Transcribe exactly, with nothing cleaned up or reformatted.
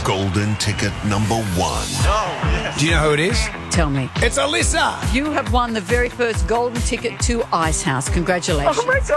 Golden ticket number one. Do you know who it is? Tell me. It's Alyssa. You have won the very first golden ticket to Ice House. Congratulations. Oh, my God.